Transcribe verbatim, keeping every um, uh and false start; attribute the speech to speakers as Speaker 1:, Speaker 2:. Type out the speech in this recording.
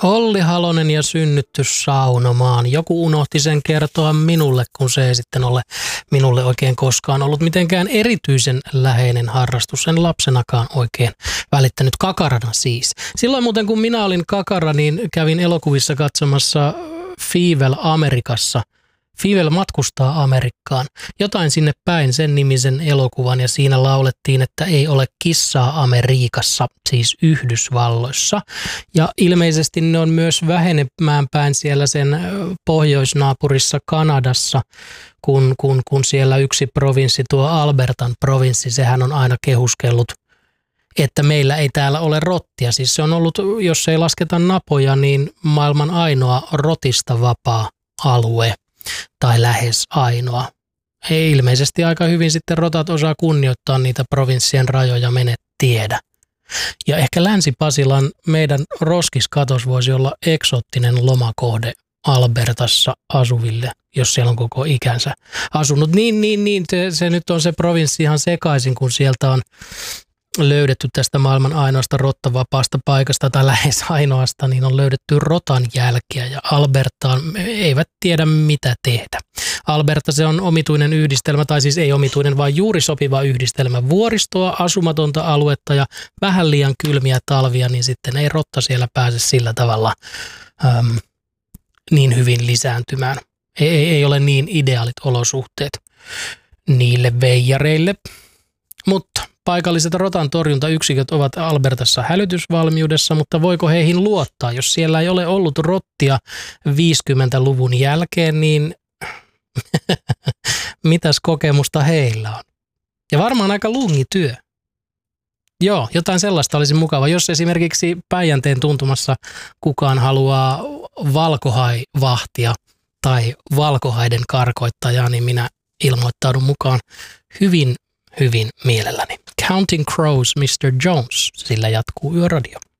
Speaker 1: Olli Halonen ja synnytty saunomaan. Joku unohti sen kertoa minulle, kun se ei sitten ole minulle oikein koskaan ollut mitenkään erityisen läheinen harrastus. En lapsenakaan oikein välittänyt, kakarana siis. Silloin muuten kun minä olin kakara, niin kävin elokuvissa katsomassa Fievel Amerikassa. Fievel matkustaa Amerikkaan. Jotain sinne päin, sen nimisen elokuvan, ja siinä laulettiin, että ei ole kissaa Amerikassa, siis Yhdysvalloissa. Ja ilmeisesti ne on myös vähenemään päin siellä sen pohjoisnaapurissa Kanadassa, kun, kun, kun siellä yksi provinssi, tuo Albertan provinssi, sehän on aina kehuskellut, että meillä ei täällä ole rottia. Siis se on ollut, jos ei lasketa napoja, niin maailman ainoa rotista vapaa alue. Tai lähes ainoa. Ei ilmeisesti aika hyvin sitten rotat osaa kunnioittaa niitä provinssien rajoja, mene tiedä. Ja ehkä Länsi-Pasilan meidän roskiskatos voisi olla eksoottinen lomakohde Albertassa asuville, jos siellä on koko ikänsä asunut. Niin, niin, niin, se, se nyt on se provinssi ihan sekaisin, kun sieltä on löydetty tästä maailman ainoasta rottavapaasta paikasta tai lähes ainoasta, niin on löydetty rotan jälkiä ja Albertaan eivät tiedä mitä tehdä. Alberta, se on omituinen yhdistelmä, tai siis ei omituinen, vaan juuri sopiva yhdistelmä. Vuoristoa, asumatonta aluetta ja vähän liian kylmiä talvia, niin sitten ei rotta siellä pääse sillä tavalla äm, niin hyvin lisääntymään. Ei, ei, ei ole niin ideaalit olosuhteet niille veijareille, mutta paikalliset rotan torjuntayksiköt ovat Albertassa hälytysvalmiudessa, mutta voiko heihin luottaa? Jos siellä ei ole ollut rottia viisikymmentäluvun jälkeen, niin mitäs kokemusta heillä on? Ja varmaan aika lungityö. Joo, jotain sellaista olisi mukava. Jos esimerkiksi Päijänteen tuntumassa kukaan haluaa valkohaivahtia tai valkohaiden karkoittajaa, niin minä ilmoittaudun mukaan hyvin hyvin mielelläni. Counting Crows, mister Jones, sillä jatkuu Yöradio.